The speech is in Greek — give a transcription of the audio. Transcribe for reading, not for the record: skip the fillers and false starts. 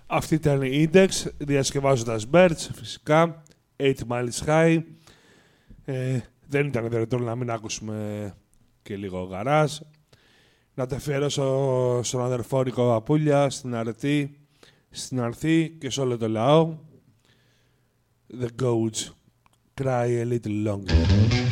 Αυτή ήταν η Index, διασκευάζοντας Birds, φυσικά. 8 Miles High. Δεν ήταν δυνατόν να μην ακούσουμε και λίγο γαράζ. Να τα αφιερώσω στον αδερφό Νίκο Παπούλια, στην Αρθή και σε όλο το λαό. The Goats Cry a Little Longer.